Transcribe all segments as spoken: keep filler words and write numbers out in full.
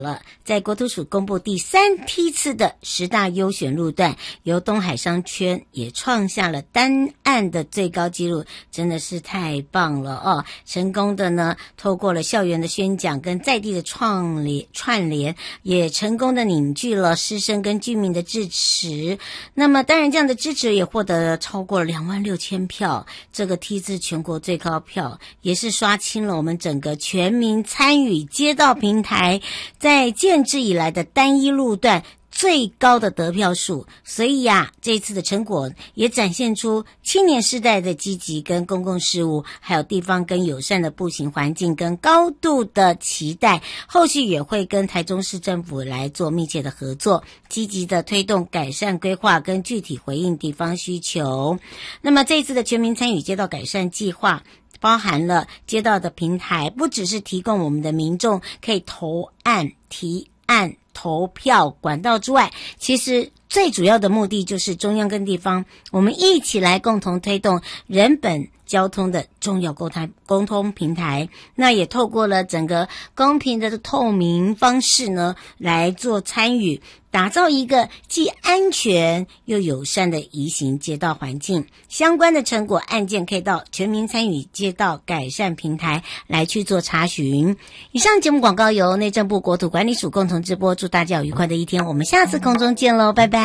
了，在国土署公布第三梯次的十大优选路段，由东海商圈也创下了单案的最高纪录，真的是太棒了哦！成功的呢，透过了校园的宣讲跟在地的创联串联，也成功的凝聚了师生跟居民的支持。那么当然这样的支持也获得了超过两万六千票，这个梯次全国最高票，也是刷新了我们整个全民参与街道平台在在建制以来的单一路段最高的得票数，所以呀、啊，这次的成果也展现出青年世代的积极跟公共事务，还有地方跟友善的步行环境跟高度的期待。后续也会跟台中市政府来做密切的合作，积极的推动改善规划跟具体回应地方需求。那么这一次的全民参与街道改善计划，包含了街道的平台，不只是提供我们的民众可以投案、提案、投票管道之外，其实最主要的目的就是中央跟地方我们一起来共同推动人本交通的重要沟通沟通平台，那也透过了整个公平的透明方式呢来做参与，打造一个既安全又友善的移行街道环境。相关的成果案件可以到全民参与街道改善平台来去做查询。以上节目广告由内政部国土管理署共同直播，祝大家有愉快的一天，我们下次空中见喽，拜拜。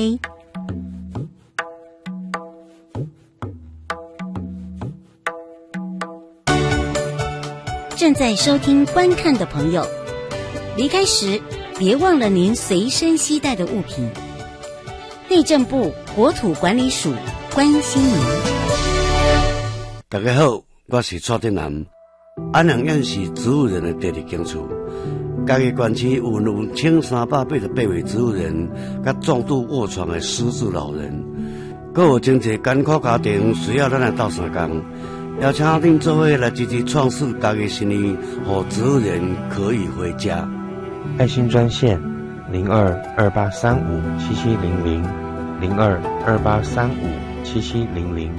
正在收听观看的朋友，离开时别忘了您随身携带的物品。内政部国土管理署关心您。 大家好，我是蔡振南。安阳县是植物人的第二警处，家己县区有两千三百八十八位植物人，甲重度卧床的失智老人，还有真侪艰苦家庭需要咱来斗相共。邀请恁做伙来积极创设家己生意，让植物人可以回家。 爱心专线零二二八三五七七零零零二二八三五七七零零。